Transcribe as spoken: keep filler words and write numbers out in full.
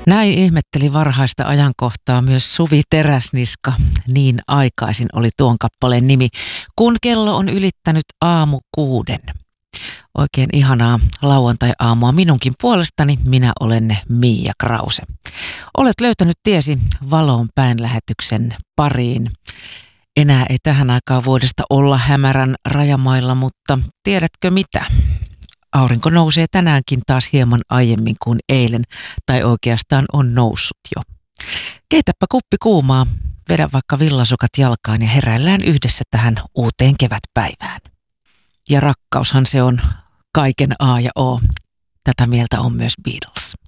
Näin ihmetteli varhaista ajankohtaa myös Suvi Teräsniska. Niin aikaisin oli tuon kappaleen nimi, kun kello on ylittänyt aamu kuuden. Oikein ihanaa lauantai-aamua minunkin puolestani. Minä olen Miia Krause. Olet löytänyt tiesi Valoon päin lähetyksen pariin. Enää ei tähän aikaan vuodesta olla hämärän rajamailla, mutta tiedätkö mitä? Aurinko nousee tänäänkin taas hieman aiemmin kuin eilen, tai oikeastaan on noussut jo. Keitäpä kuppi kuumaa, vedä vaikka villasukat jalkaan ja heräillään yhdessä tähän uuteen kevätpäivään. Ja rakkaushan se on kaiken A ja O. Tätä mieltä on myös Beatles.